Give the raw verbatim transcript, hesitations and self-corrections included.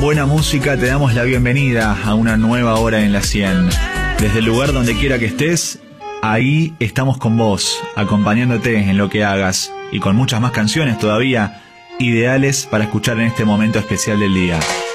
buena música te damos la bienvenida a una nueva hora en la cien. Desde el lugar donde quiera que estés, ahí estamos con vos, acompañándote en lo que hagas y con muchas más canciones todavía ideales para escuchar en este momento especial del día.